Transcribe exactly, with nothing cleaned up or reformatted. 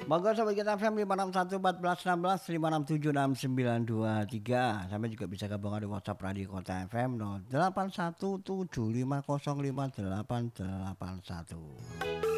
Monggo sobat kita F M lima enam satu empat belas enam belas lima enam tujuh enam sembilan dua tiga. Sampai juga bisa gabung di WhatsApp Radio Kota F M nol delapan satu tujuh lima nol lima delapan delapan satu.